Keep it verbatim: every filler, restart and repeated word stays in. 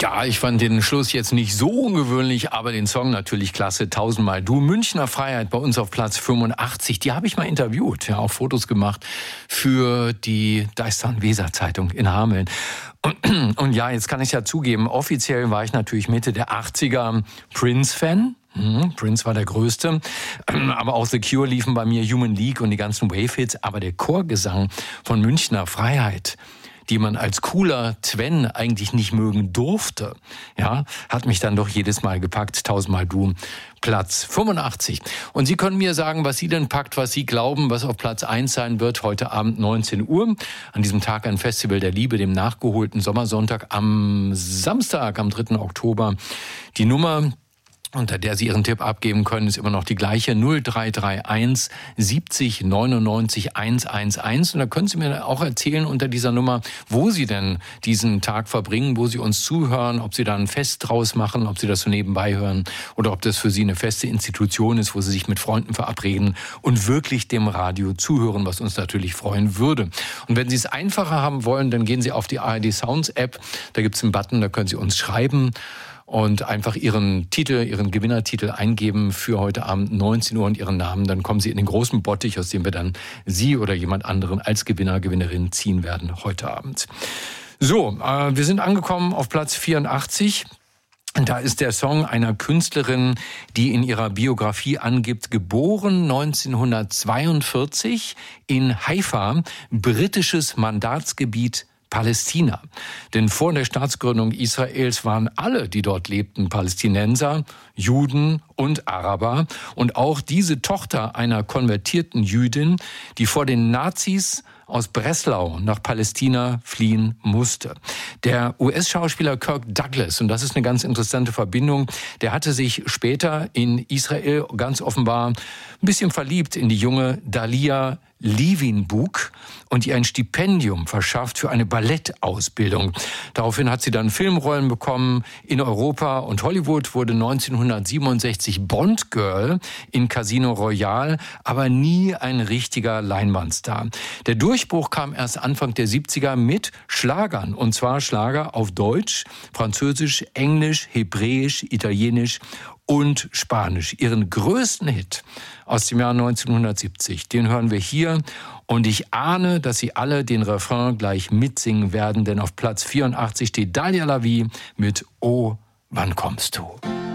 Ja, ich fand den Schluss jetzt nicht so ungewöhnlich, aber den Song natürlich klasse. Tausendmal du. Münchner Freiheit bei uns auf Platz fünfundachtzig. Die habe ich mal interviewt, ja, auch Fotos gemacht für die Deistan-Weser-Zeitung in Hameln. Und, und ja, jetzt kann ich ja zugeben, offiziell war ich natürlich Mitte der achtziger Prince-Fan. Hm, Prince war der Größte, aber auch The Cure liefen bei mir, Human League und die ganzen Wave-Hits. Aber der Chorgesang von Münchner Freiheit, die man als cooler Twen eigentlich nicht mögen durfte, ja, hat mich dann doch jedes Mal gepackt. Tausendmal du, Platz fünfundachtzig. Und Sie können mir sagen, was Sie denn packt, was Sie glauben, was auf Platz eins sein wird, heute Abend neunzehn Uhr. An diesem Tag ein Festival der Liebe, dem nachgeholten Sommersonntag am Samstag, am dritten Oktober. Die Nummer, unter der Sie Ihren Tipp abgeben können, ist immer noch die gleiche, null drei drei eins siebzig neunundneunzig hundertelf. Und da können Sie mir auch erzählen unter dieser Nummer, wo Sie denn diesen Tag verbringen, wo Sie uns zuhören, ob Sie da ein Fest draus machen, ob Sie das so nebenbei hören oder ob das für Sie eine feste Institution ist, wo Sie sich mit Freunden verabreden und wirklich dem Radio zuhören, was uns natürlich freuen würde. Und wenn Sie es einfacher haben wollen, dann gehen Sie auf die A R D Sounds App. Da gibt es einen Button, da können Sie uns schreiben und einfach Ihren Titel, Ihren Gewinnertitel eingeben für heute Abend neunzehn Uhr und Ihren Namen. Dann kommen Sie in den großen Bottich, aus dem wir dann Sie oder jemand anderen als Gewinner, Gewinnerin ziehen werden heute Abend. So, äh, wir sind angekommen auf Platz vierundachtzig. Da ist der Song einer Künstlerin, die in ihrer Biografie angibt, geboren neunzehnhundertzweiundvierzig in Haifa, britisches Mandatsgebiet Palästina. Denn vor der Staatsgründung Israels waren alle, die dort lebten, Palästinenser, Juden und Araber. Und auch diese Tochter einer konvertierten Jüdin, die vor den Nazis aus Breslau nach Palästina fliehen musste. Der U S-Schauspieler Kirk Douglas, und das ist eine ganz interessante Verbindung, der hatte sich später in Israel ganz offenbar ein bisschen verliebt in die junge Dalia Levinbuk und ihr ein Stipendium verschafft für eine Ballettausbildung. Daraufhin hat sie dann Filmrollen bekommen in Europa und Hollywood, wurde neunzehnhundertsiebenundsechzig Bond-Girl in Casino Royale, aber nie ein richtiger Leinwandstar. Der Durchbruch kam erst Anfang der siebziger mit Schlagern, und zwar Schlager auf Deutsch, Französisch, Englisch, Hebräisch, Italienisch und Spanisch. Ihren größten Hit aus dem Jahr neunzehnhundertsiebzig, den hören wir hier. Und ich ahne, dass Sie alle den Refrain gleich mitsingen werden, denn auf Platz vierundachtzig steht Dalia Lavi mit Oh, wann kommst du?